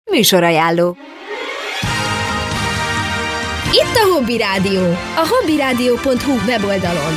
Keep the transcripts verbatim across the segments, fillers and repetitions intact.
Műsorajánló. Itt a Hobby Rádió, a hobbyradio pont hu weboldalon.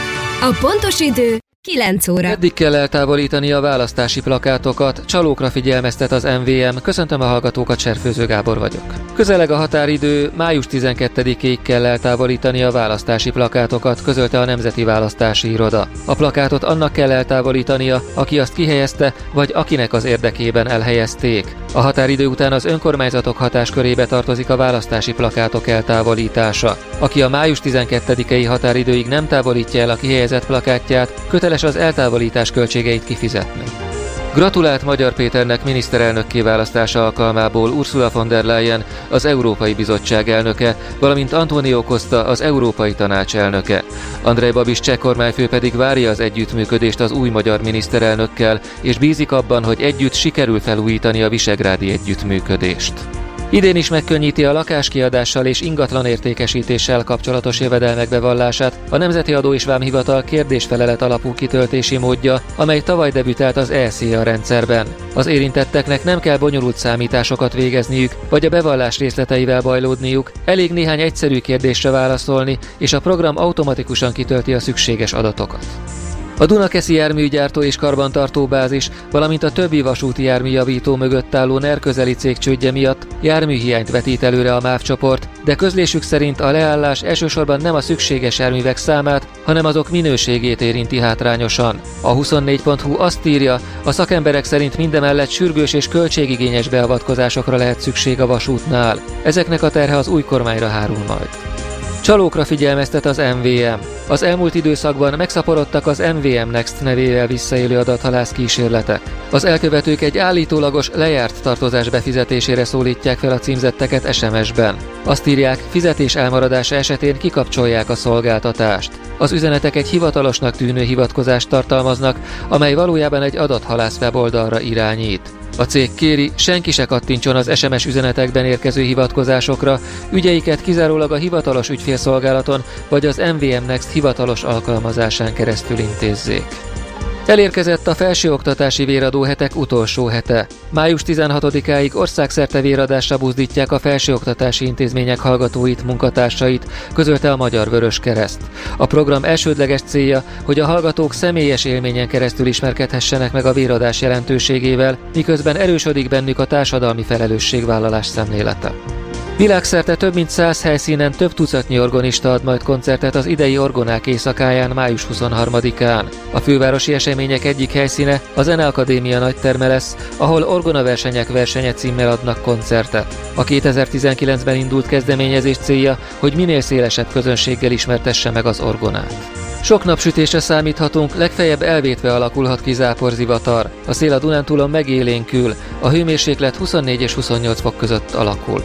A pontos idő kilenc óra. Eddig kell eltávolítani a választási plakátokat, csalókra figyelmeztet az em vé em. Köszöntöm a hallgatókat, Serfőző Gábor vagyok. Közeleg a határidő, május tizenkettedikéig kell eltávolítani a választási plakátokat, közölte a Nemzeti Választási Iroda. A plakátot annak kell eltávolítania, aki azt kihelyezte, vagy akinek az érdekében elhelyezték. A határidő után az önkormányzatok hatáskörébe tartozik a választási plakátok eltávolítása. Aki a május tizenkettedikei határidőig nem távolítja el a kihelyezett plakátját, köteles az eltávolítás költségeit kifizetni. Gratulált Magyar Péternek miniszterelnökké választása alkalmából Ursula von der Leyen, az Európai Bizottság elnöke, valamint Antonio Costa, az Európai Tanács elnöke. Andrej Babis cseh kormányfő pedig várja az együttműködést az új magyar miniszterelnökkel, és bízik abban, hogy együtt sikerül felújítani a visegrádi együttműködést. Idén is megkönnyíti a lakáskiadással és ingatlan értékesítéssel kapcsolatos jövedelmek bevallását a Nemzeti Adó és Vámhivatal kérdésfelelet alapú kitöltési módja, amely tavaly debütált az e szé á rendszerben. Az érintetteknek nem kell bonyolult számításokat végezniük, vagy a bevallás részleteivel bajlódniuk, elég néhány egyszerű kérdésre válaszolni, és a program automatikusan kitölti a szükséges adatokat. A Dunakeszi járműgyártó és karbantartó bázis, valamint a többi vasúti járműjavító mögött álló NER közeli cég csődje miatt járműhiányt vetít előre a MÁV csoport, de közlésük szerint a leállás elsősorban nem a szükséges járművek számát, hanem azok minőségét érinti hátrányosan. A huszonnégy pont hu azt írja, a szakemberek szerint mindemellett sürgős és költségigényes beavatkozásokra lehet szükség a vasútnál. Ezeknek a terhe az új kormányra hárul majd. Csalókra figyelmeztet az em vé em. Az elmúlt időszakban megszaporodtak az em vé em Next nevével visszaélő adathalász kísérletek. Az elkövetők egy állítólagos lejárt tartozás befizetésére szólítják fel a címzetteket es em es-ben. Azt írják, fizetés elmaradása esetén kikapcsolják a szolgáltatást. Az üzenetek egy hivatalosnak tűnő hivatkozást tartalmaznak, amely valójában egy adathalász weboldalra irányít. A cég kéri, senki se kattintson az es em es üzenetekben érkező hivatkozásokra, ügyeiket kizárólag a hivatalos ügyfélszolgálaton vagy az em vé em Next hivatalos alkalmazásán keresztül intézzék. Elérkezett a felsőoktatási véradó hetek utolsó hete. május tizenhatodikáig országszerte véradásra buzdítják a felsőoktatási intézmények hallgatóit, munkatársait, közölte a Magyar Vöröskereszt. A program elsődleges célja, hogy a hallgatók személyes élményen keresztül ismerkedhessenek meg a véradás jelentőségével, miközben erősödik bennük a társadalmi felelősségvállalás szemlélete. Világszerte több mint száz helyszínen több tucatnyi orgonista ad majd koncertet az idei orgonák éjszakáján május huszonharmadikán. A fővárosi események egyik helyszíne a Zeneakadémia nagyterme lesz, ahol orgonaversenyek versenye címmel adnak koncertet. A kétezer-tizenkilencben indult kezdeményezés célja, hogy minél szélesebb közönséggel ismertesse meg az orgonát. Sok napsütésre számíthatunk, legfeljebb elvétve alakulhat ki záporzivatar. A szél a Dunántúlon megélénkül, a hőmérséklet huszonnégy és huszonnyolc fok között alakul.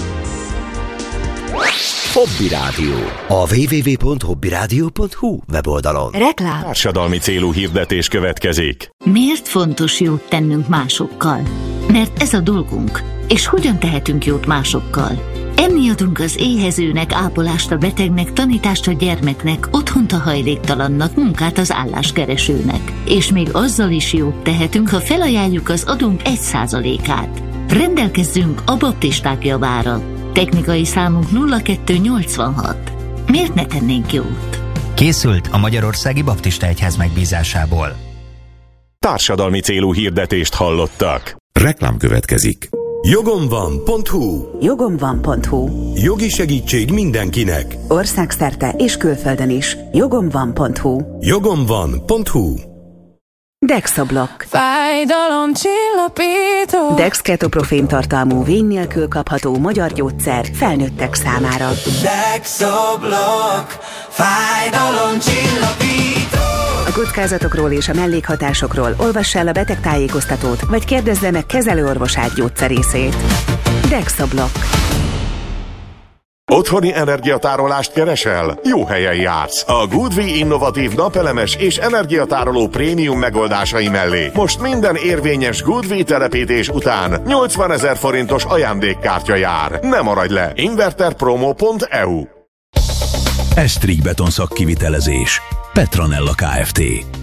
Hobby Rádió. A double-u double-u double-u pont hobbyradio pont hu weboldalon. Reklám. Társadalmi célú hirdetés következik. Miért fontos jót tennünk másokkal? Mert ez a dolgunk. És hogyan tehetünk jót másokkal? Enni adunk az éhezőnek, ápolást a betegnek, tanítást a gyermeknek, otthont a hajléktalannak, munkát az álláskeresőnek. És még azzal is jót tehetünk, ha felajánljuk az adónk egy százalékát. Rendelkezzünk a baptisták javára. Technikai számunk nulla kettő nyolcvanhat. Miért ne tennénk jót? Készült a Magyarországi Baptista Egyház megbízásából. Társadalmi célú hirdetést hallottak. Reklám következik. Jogomvan pont hu. Jogomvan pont hu. Jogi segítség mindenkinek. Országszerte és külföldön is. Jogomvan pont hu. Jogomvan pont hu. Dexablock. Fájdalomcsillapító. Dex ketoprofén tartalmú vény nélkül kapható magyar gyógyszer felnőttek számára. Dexablock. Fájdalomcsillapító. A kockázatokról és a mellékhatásokról olvass el a betegtájékoztatót, vagy kérdezze meg kezelőorvosát gyógyszerészét. Dexablock. Otthoni energiatárolást keresel? Jó helyen jársz! A Goodwi innovatív napelemes és energiatároló prémium megoldásai mellé most minden érvényes Goodwi telepítés után nyolcvanezer forintos ajándékkártya jár. Ne maradj le! inverterpromo pont e u. Estrig beton szakkivitelezés. Petranella Kft.